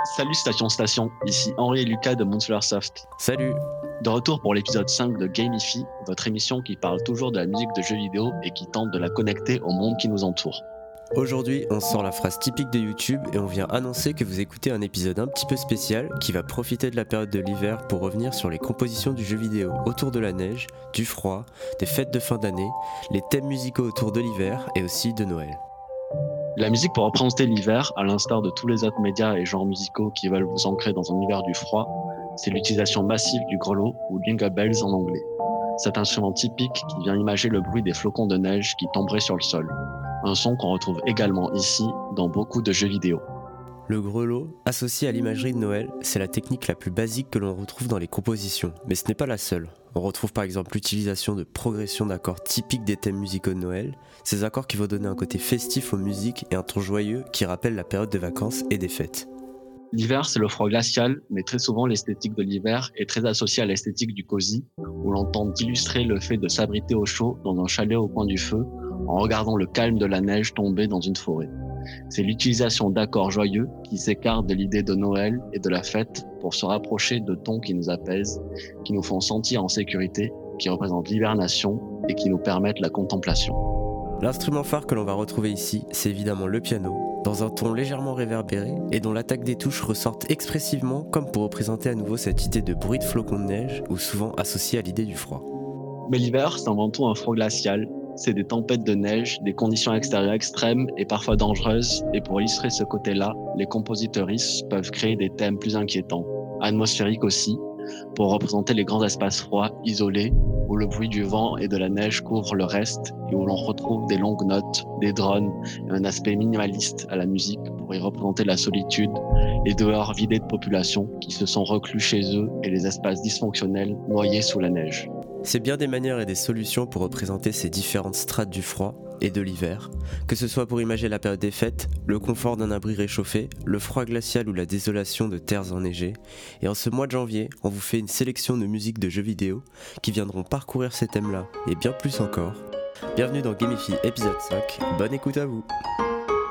Salut Station, ici Henri et Lucas de Moonsolarsoft. Salut. De retour pour l'épisode 5 de Gamify, votre émission qui parle toujours de la musique de jeux vidéo et qui tente de la connecter au monde qui nous entoure. Aujourd'hui, on sort la phrase typique de YouTube et on vient annoncer que vous écoutez un épisode un petit peu spécial qui va profiter de la période de l'hiver pour revenir sur les compositions du jeu vidéo autour de la neige, du froid, des fêtes de fin d'année, les thèmes musicaux autour de l'hiver et aussi de Noël. La musique pour représenter l'hiver, à l'instar de tous les autres médias et genres musicaux qui veulent vous ancrer dans un hiver du froid, c'est l'utilisation massive du grelot ou jingle bells en anglais. Cet instrument typique qui vient imager le bruit des flocons de neige qui tomberaient sur le sol. Un son qu'on retrouve également ici dans beaucoup de jeux vidéo. Le grelot, associé à l'imagerie de Noël, c'est la technique la plus basique que l'on retrouve dans les compositions, mais ce n'est pas la seule. On retrouve par exemple l'utilisation de progressions d'accords typiques des thèmes musicaux de Noël, ces accords qui vont donner un côté festif aux musiques et un ton joyeux qui rappelle la période de vacances et des fêtes. L'hiver, c'est le froid glacial, mais très souvent l'esthétique de l'hiver est très associée à l'esthétique du cosy, où l'on tente d'illustrer le fait de s'abriter au chaud dans un chalet au coin du feu, en regardant le calme de la neige tomber dans une forêt. C'est l'utilisation d'accords joyeux qui s'écartent de l'idée de Noël et de la fête pour se rapprocher de tons qui nous apaisent, qui nous font sentir en sécurité, qui représentent l'hibernation et qui nous permettent la contemplation. L'instrument phare que l'on va retrouver ici, c'est évidemment le piano, dans un ton légèrement réverbéré et dont l'attaque des touches ressortent expressivement comme pour représenter à nouveau cette idée de bruit de flocons de neige ou souvent associée à l'idée du froid. Mais l'hiver, c'est avant tout un froid glacial. C'est des tempêtes de neige, des conditions extérieures extrêmes et parfois dangereuses. Et pour illustrer ce côté-là, les compositeuristes peuvent créer des thèmes plus inquiétants, atmosphériques aussi, pour représenter les grands espaces froids, isolés, où le bruit du vent et de la neige couvre le reste et où l'on retrouve des longues notes, des drones et un aspect minimaliste à la musique pour y représenter la solitude, les dehors vidés de population qui se sont reclus chez eux et les espaces dysfonctionnels noyés sous la neige. C'est bien des manières et des solutions pour représenter ces différentes strates du froid et de l'hiver, que ce soit pour imager la période des fêtes, le confort d'un abri réchauffé, le froid glacial ou la désolation de terres enneigées. Et en ce mois de janvier, on vous fait une sélection de musiques de jeux vidéo qui viendront parcourir ces thèmes-là et bien plus encore. Bienvenue dans Gamify épisode 5, bonne écoute à vous.